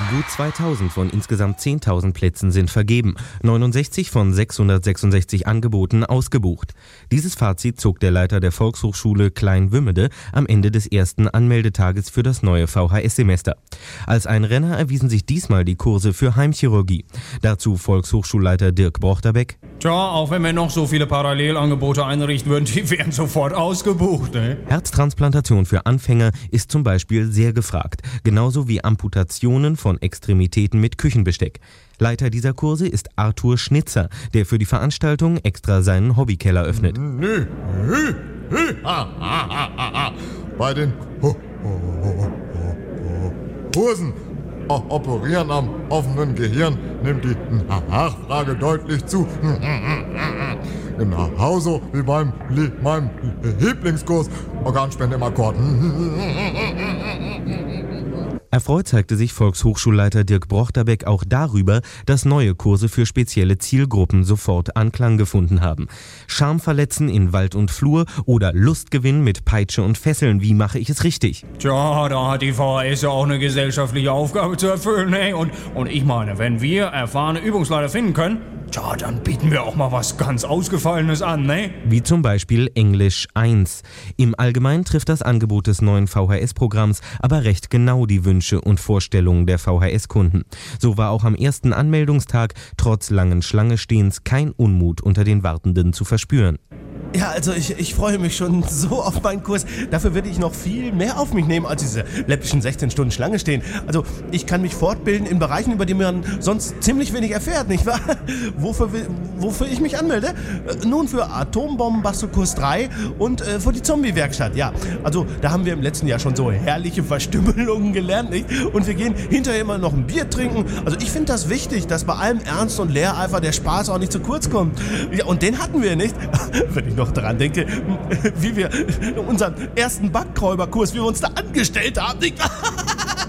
Gut 2000 von insgesamt 10.000 Plätzen sind vergeben, 69 von 666 Angeboten ausgebucht. Dieses Fazit zog der Leiter der Volkshochschule Klein-Wümmede am Ende des ersten Anmeldetages für das neue VHS-Semester. Als ein Renner erwiesen sich diesmal die Kurse für Heimchirurgie. Dazu Volkshochschulleiter Dirk Brochterbeck. Tja, auch wenn wir noch so viele Parallelangebote einrichten würden, die wären sofort ausgebucht, ne? Herztransplantation für Anfänger ist zum Beispiel sehr gefragt, genauso wie Amputationen von Extremitäten mit Küchenbesteck. Leiter dieser Kurse ist Arthur Schnitzer, der für die Veranstaltung extra seinen Hobbykeller öffnet. Bei den Kursen Operieren am offenen Gehirn nimmt die Nachfrage deutlich zu. Genauso wie meinem Lieblingskurs Organspende im Akkord. Erfreut zeigte sich Volkshochschulleiter Dirk Brochterbeck auch darüber, dass neue Kurse für spezielle Zielgruppen sofort Anklang gefunden haben. Schamverletzen in Wald und Flur oder Lustgewinn mit Peitsche und Fesseln. Wie mache ich es richtig? Tja, da hat die VHS ja auch eine gesellschaftliche Aufgabe zu erfüllen, ne? Und ich meine, wenn wir erfahrene Übungsleiter finden können, tja, dann bieten wir auch mal was ganz Ausgefallenes an, ne? Wie zum Beispiel Englisch 1. Im Allgemeinen trifft das Angebot des neuen VHS-Programms aber recht genau die Wünsche und Vorstellungen der VHS-Kunden. So war auch am ersten Anmeldungstag trotz langen Schlangenstehens kein Unmut unter den Wartenden zu verspüren. Ja, also ich freue mich schon so auf meinen Kurs. Dafür werde ich noch viel mehr auf mich nehmen, als diese läppischen 16 Stunden Schlange stehen. Also ich kann mich fortbilden in Bereichen, über die man sonst ziemlich wenig erfährt, nicht wahr? Wofür ich mich anmelde? Nun für Atombomben-Bastelkurs 3 und für die Zombie-Werkstatt. Ja, also da haben wir im letzten Jahr schon so herrliche Verstümmelungen gelernt, nicht? Und wir gehen hinterher immer noch ein Bier trinken. Also ich finde das wichtig, dass bei allem Ernst und Lehreifer der Spaß auch nicht zu kurz kommt. Ja, und den hatten wir nicht. Wenn ich noch daran denke, wie wir unseren ersten Backräuberkurs, wie wir uns da angestellt haben.